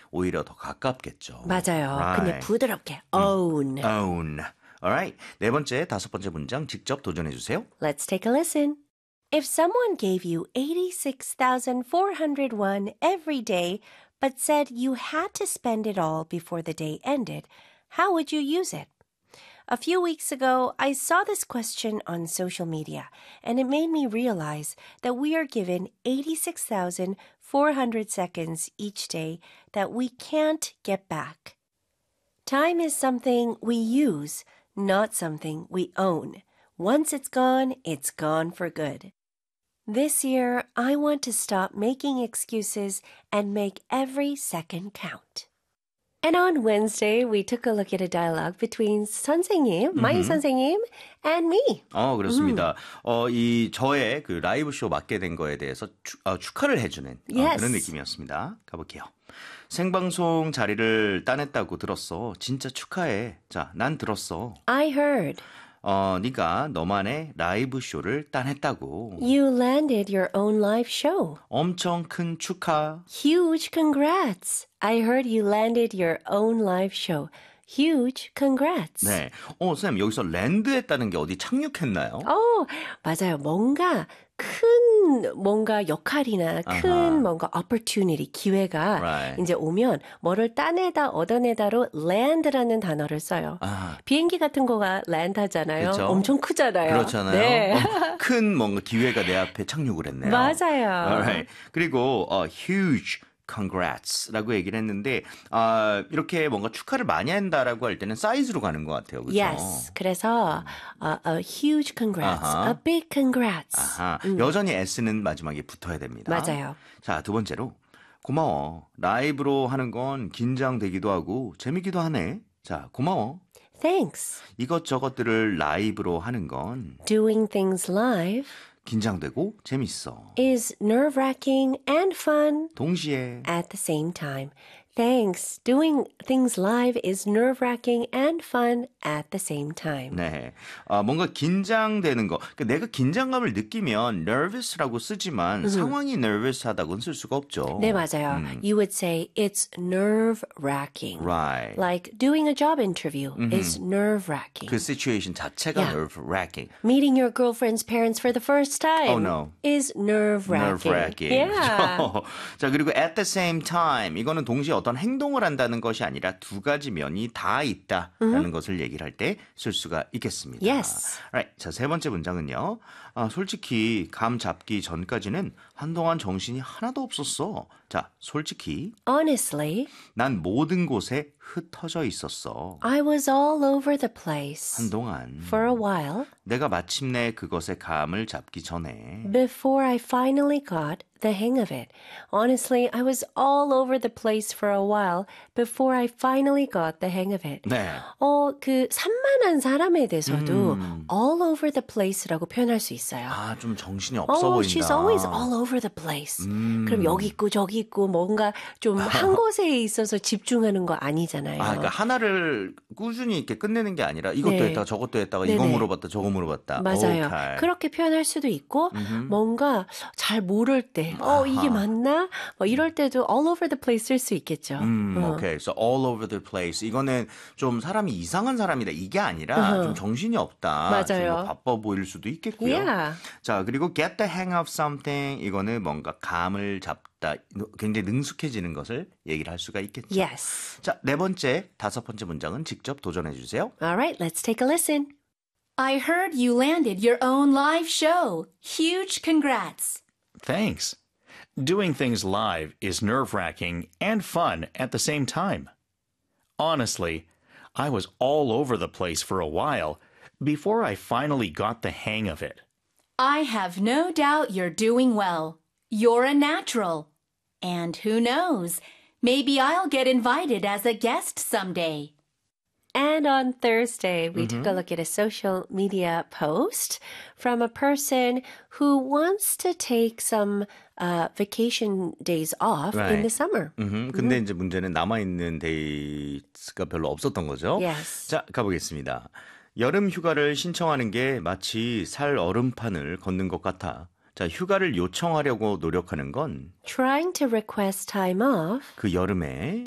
오히려 더 가깝겠죠. 맞아요. Right. 근데 부드럽게 own. Own. Alright. 네 번째, 다섯 번째 문장 직접 도전해 주세요. Let's take a listen. If someone gave you 86,401 every day, but said you had to spend it all before the day ended, how would you use it? A few weeks ago, I saw this question on social media, and it made me realize that we are given 86,400 seconds each day that we can't get back. Time is something we use, not something we own. Once it's gone for good. This year, I want to stop making excuses and make every second count. And on Wednesday, we took a look at a dialogue between 선생님, my 선생님, and me. 그렇습니다. 이 저의 그 라이브 쇼 맡게 된 거에 대해서 축하를 해주는 Yes. 그런 느낌이었습니다. 가볼게요. 생방송 자리를 따냈다고 들었어. 진짜 축하해. 자, 난 들었어. I heard. 네가 너만의 라이브 쇼를 따냈다고. You landed your own live show. 엄청 큰 축하. Huge congrats. I heard you landed your own live show. Huge congrats. 네. 선생님, 여기서 랜드했다는 게 어디 착륙했나요? 맞아요. 뭔가 역할이나 큰 뭔가 opportunity, 기회가 Right. 이제 오면 뭐를 따내다, 얻어내다로 land라는 단어를 써요. 비행기 같은 거가 land 하잖아요. 그쵸? 엄청 크잖아요. 그렇잖아요. 네. 큰 뭔가 기회가 내 앞에 착륙을 했네요. 맞아요. Alright. 그리고 huge congrats라고 얘기를 했는데 이렇게 뭔가 축하를 많이 한다라고 할 때는 사이즈로 가는 것 같아요. 그렇죠? Yes. 그래서 a huge congrats, a big congrats. 여전히 S는 마지막에 붙어야 됩니다. 맞아요. 자, 두 번째로 고마워. 라이브로 하는 건 긴장되기도 하고 재미기도 하네. 자, 고마워. Thanks. 이것저것들을 라이브로 하는 건 Doing things live 긴장되고 재밌어. is nerve-wracking and fun 동시에 at the same time. Thanks. Doing things live is nerve-wracking and fun at the same time. 네, 뭔가 긴장되는 거. 그러니까 내가 긴장감을 느끼면 nervous라고 쓰지만 상황이 nervous하다고는 쓸 수가 없죠. 네, 맞아요. You would say it's nerve-wracking. Right. Like doing a job interview is nerve-wracking. 그 situation 자체가 Yeah. nerve-wracking. Meeting your girlfriend's parents for the first time Oh, no. is nerve-wracking. nerve-wracking. Yeah. 그렇죠? 자, 그리고 at the same time. 이거는 동시에 어떤 행동을 한다는 것이 아니라 두 가지 면이 다 있다라는 것을 얘기를 할 때 쓸 수가 있겠습니다. Yes. Alright. 자, 세 번째 문장은요. 솔직히 감 잡기 전까지는 한동안 정신이 하나도 없었어. 자, 솔직히 Honestly, 난 모든 곳에 흩어져 있었어. I was all over the place 한동안 for a while 내가 마침내 그것의 감을 잡기 전에 before I finally got the hang of it. Honestly, I was all over the place for a while before I finally got the hang of it. 네. 그 산만한 사람에 대해서도 all over the place라고 표현할 수 있어요. 좀 정신이 없어 보인다. She's always all over the place. 그럼 여기 있고 저기 있고 뭔가 좀 한 곳에 있어서 집중하는 거 아니잖아요. 그러니까 하나를 꾸준히 이렇게 끝내는 게 아니라 이것도 네. 했다가 저것도 했다가 네네. 이거 물어봤다 저거 물어봤다. 맞아요. Okay. 그렇게 표현할 수도 있고 뭔가 잘 모를 때 이게 맞나? 이럴 때도 all over the place 쓸 수 있겠죠. Okay. So all over the place. 이거는 좀 사람이 이상한 사람이다. 이게 아니라 좀 정신이 없다. 맞아요. 좀 바빠 보일 수도 있겠고요. Yeah. 자, 그리고 get the hang of something. 이거는 뭔가 감을 잡다. 굉장히 능숙해지는 것을 얘기를 할 수가 있겠죠. Yes. 자, 네 번째, 다섯 번째 문장은 직접 도전해 주세요. All right, let's take a listen. I heard you landed your own live show. Huge congrats. Thanks. Doing things live is nerve-wracking and fun at the same time. Honestly, I was all over the place for a while before I finally got the hang of it. I have no doubt you're doing well. You're a natural. And who knows, maybe I'll get invited as a guest someday. And on Thursday, we took a look at a social media post from a person who wants to take some vacation days off in the summer. 근데 이제 문제는 남아있는 데이가 별로 없었던 거죠. Yes. 자, 가보겠습니다. 여름 휴가를 신청하는 게 마치 살 얼음판을 걷는 것 같아. 자, 휴가를 요청하려고 노력하는 건 Trying to request time off 그 여름에